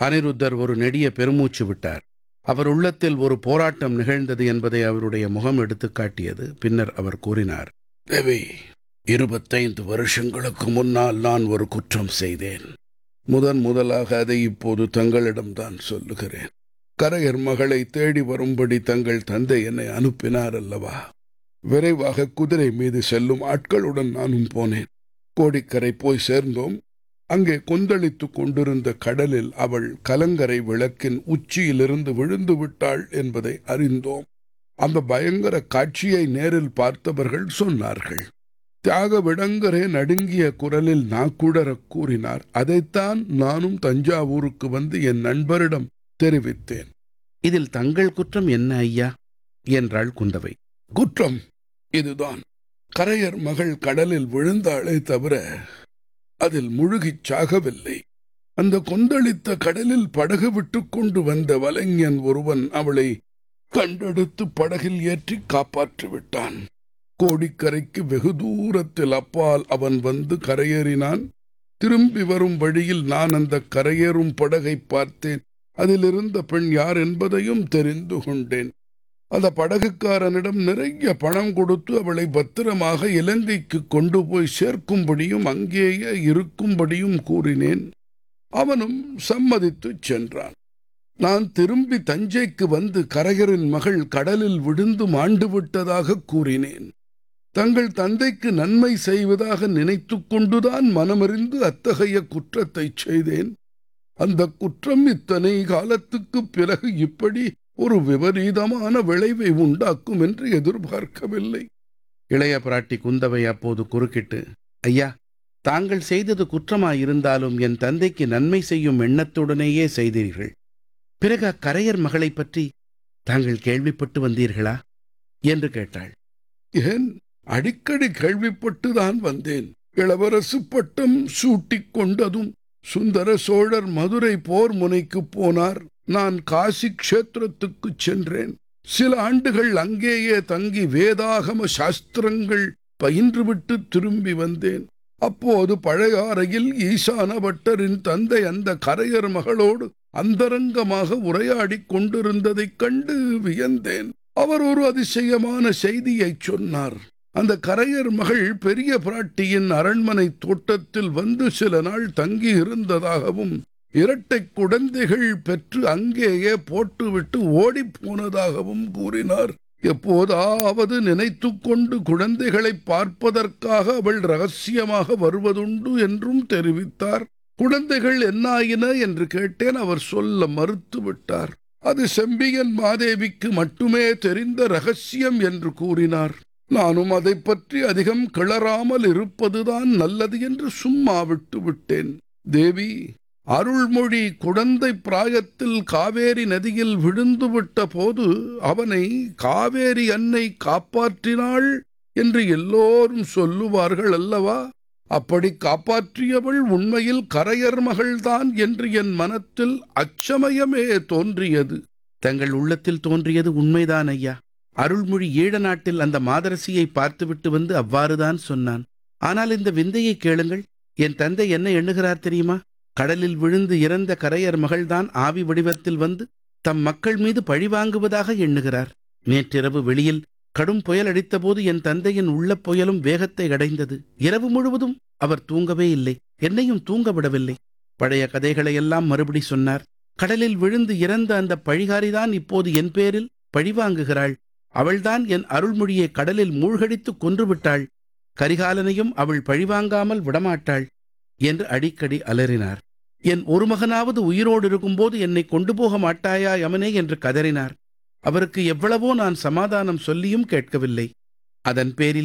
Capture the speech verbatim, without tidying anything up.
அனிருத்தர் ஒரு நெடிய பெருமூச்சு விட்டார். அவர் உள்ளத்தில் ஒரு போராட்டம் நிகழ்ந்தது என்பதை அவருடைய முகம் எடுத்துக் காட்டியது. பின்னர் அவர் கூறினார், தேவி, இருபத்தைந்து வருஷங்களுக்கு முன்னால் நான் ஒரு குற்றம் செய்தேன். முதன் முதலாக அதை இப்போது தங்களிடம்தான் சொல்லுகிறேன். கரையர் மகளை தேடி வரும்படி தங்கள் தந்தை என்னை அனுப்பினார் அல்லவா? விரைவாக குதிரை மீது செல்லும் ஆட்களுடன் நானும் போனேன். கோடிக்கரை போய் சேர்ந்தோம். அங்கே கொந்தளித்துக் கொண்டிருந்த கடலில் அவள் கலங்கரை விளக்கின் உச்சியிலிருந்து விழுந்து விட்டாள் என்பதை அறிந்தோம். அந்த பயங்கர காட்சியை நேரில் பார்த்தவர்கள் சொன்னார்கள். தியாக விடங்கரே நடுங்கிய குரலில் நாக்குடரக் கூறினார். அதைத்தான் நானும் தஞ்சாவூருக்கு வந்து என் நண்பரிடம் தெரிவித்தேன். இதில் தங்கள் குற்றம் என்ன ஐயா என்றாள் குந்தவை. குற்றம் இதுதான். கரையர் மகள் கடலில் விழுந்தாளே தவிர அதில் முழுகிச் சாகவில்லை. அந்த கொந்தளித்த கடலில் படகு விட்டு கொண்டு வந்த வலைஞன் ஒருவன் அவளை கண்டெடுத்து படகில் ஏற்றி காப்பாற்றி விட்டான். கோடிக்கரைக்கு வெகு தூரத்தில் அப்பால் அவன் வந்து கரையேறினான். திரும்பி வரும் வழியில் நான் அந்த கரையேறும் படகை பார்த்தேன். அதிலிருந்த பெண் யார் என்பதையும் தெரிந்து கொண்டேன். அந்த படகுக்காரனிடம் நிறைய பணம் கொடுத்து அவளை பத்திரமாக இலங்கைக்கு கொண்டு போய் சேர்க்கும்படியும் அங்கேயே இருக்கும்படியும் கூறினேன். அவனும் சம்மதித்து சென்றான். நான் திரும்பி தஞ்சைக்கு வந்து கரையரின் மகள் கடலில் விழுந்து மாண்டு விட்டதாக கூறினேன். தங்கள் தந்தைக்கு நன்மை செய்வதாக நினைத்து கொண்டுதான் மனமறிந்து அத்தகைய குற்றத்தை செய்தேன். அந்த குற்றம் இத்தனை காலத்துக்கு பிறகு இப்படி ஒரு விபரீதமான விளைவை உண்டாக்கும் என்று எதிர்பார்க்கவில்லை. இளைய பிராட்டி குந்தவை அப்போது குறுக்கிட்டு, ஐயா, தாங்கள் செய்தது குற்றமாயிருந்தாலும் என் தந்தைக்கு நன்மை செய்யும் எண்ணத்துடனேயே செய்தீர்கள். பிறகு அக்கரையர் மகளை பற்றி தாங்கள் கேள்விப்பட்டு வந்தீர்களா என்று கேட்டாள். ஏன், அடிக்கடி கேள்விப்பட்டுதான் வந்தேன். இளவரசு பட்டம் சூட்டிக் கொண்டதும் சுந்தர சோழர் மதுரை போர் முனைக்கு போனார். நான் காசி க்ஷேத்திரத்துக்கு சென்றேன். சில ஆண்டுகள் அங்கேயே தங்கி வேதாகம சாஸ்திரங்கள் பயின்றுவிட்டு திரும்பி வந்தேன். அப்போது பழையாறையில் ஈசான பட்டரின் தந்தை அந்த கரையர் மகளோடு அந்தரங்கமாக உரையாடி கொண்டிருந்ததைக் கண்டு வியந்தேன். அவர் ஒரு அதிசயமான செய்தியை சொன்னார். அந்த கரையர் மகள் பெரிய பிராட்டியின் அரண்மனை தோட்டத்தில் வந்து சில நாள் தங்கி இருந்ததாகவும் இரட்டை குழந்தைகள் பெற்று அங்கேயே போட்டுவிட்டு ஓடி போனதாகவும் கூறினார். எப்போதாவது நினைத்து கொண்டு குழந்தைகளை பார்ப்பதற்காக அவள் ரகசியமாக வருவதுண்டு என்றும் தெரிவித்தார். குழந்தைகள் என்னாயின என்று கேட்டேன். அவர் சொல்ல மறுத்துவிட்டார். அது செம்பியன் மாதேவிக்கு மட்டுமே தெரிந்த ரகசியம் என்று கூறினார். நானும் அதை பற்றி அதிகம் கிளறாமல் இருப்பதுதான் நல்லது என்று சும்மா விட்டு விட்டேன். தேவி, அருள்மொழி குழந்தை பிராயத்தில் காவேரி நதியில் விழுந்துவிட்ட போது அவனை காவேரி அன்னை காப்பாற்றினாள் என்று எல்லோரும் சொல்லுவார்கள் அல்லவா? அப்படி காப்பாற்றியவள் உண்மையில் கரையர் மகள்தான் என்று என் மனத்தில் அச்சமயமே தோன்றியது. தங்கள் உள்ளத்தில் தோன்றியது உண்மைதான் ஐயா. அருள்மொழி ஈழ நாட்டில் அந்த மாதரசியை பார்த்துவிட்டு வந்து அவ்வாறுதான் சொன்னான். ஆனால் இந்த விந்தையை கேளுங்கள். என் தந்தை என்ன எண்ணுகிறார் தெரியுமா? கடலில் விழுந்து இறந்த கரையர் மகள்தான் ஆவி வடிவத்தில் வந்து தம் மக்கள் மீது பழிவாங்குவதாக எண்ணுகிறார். நேற்றிரவு வெளியில் கடும் புயல் அடித்தபோது என் தந்தையின் உள்ள புயலும் வேகத்தை அடைந்தது. இரவு முழுவதும் அவர் தூங்கவே இல்லை. என்னையும் தூங்க விடவில்லை. பழைய கதைகளையெல்லாம் மறுபடி சொன்னார். கடலில் விழுந்து இறந்த அந்த பழிகாரிதான் இப்போது என் பேரில் பழிவாங்குகிறாள். அவள்தான் என் அருள்மொழியை கடலில் மூழ்கடித்து கொன்றுவிட்டாள். கரிகாலனையும் அவள் பழிவாங்காமல் விடமாட்டாள் என்று அடிக்கடி அலறினார். என் ஒரு மகனாவது உயிரோடு இருக்கும்போது என்னை கொண்டு போக மாட்டாயா யமனே என்று கதறினார். அவருக்கு எவ்வளவோ நான் சமாதானம் சொல்லியும் கேட்கவில்லை. அதன் பேரில்